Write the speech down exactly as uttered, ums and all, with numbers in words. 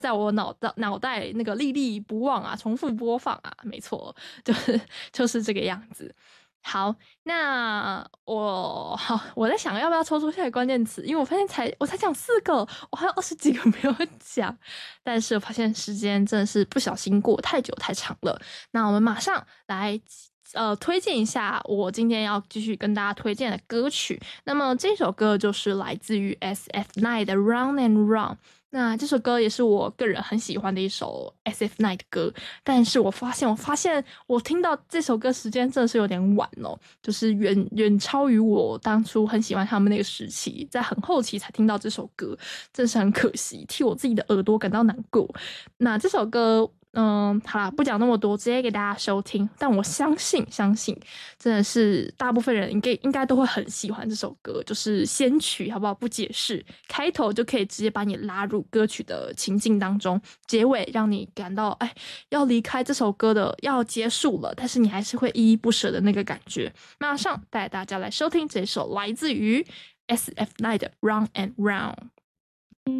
在我脑袋脑袋那个历历不忘啊，重复播放啊，没错，就是就是这个样子。好，那我好，我在想要不要抽出下一个关键词，因为我发现才我才讲四个，我还有二十几个没有讲，但是我发现时间真的是不小心过太久太长了。那我们马上来呃推荐一下我今天要继续跟大家推荐的歌曲。那么这首歌就是来自于 S F 九 的 Run and Run。那这首歌也是我个人很喜欢的一首 S F 九 的歌，但是我发现，我发现我听到这首歌时间真的是有点晚哦，就是远远超于我当初很喜欢他们那个时期，在很后期才听到这首歌，真是很可惜，替我自己的耳朵感到难过。那这首歌。嗯，好啦，不讲那么多，直接给大家收听。但我相信，相信真的是大部分人应该应该都会很喜欢这首歌，就是先曲，好不好？不解释，开头就可以直接把你拉入歌曲的情境当中，结尾让你感到哎要离开这首歌的要结束了，但是你还是会依依不舍的那个感觉。马上带大家来收听这首来自于 S F 九 的 Run and Run。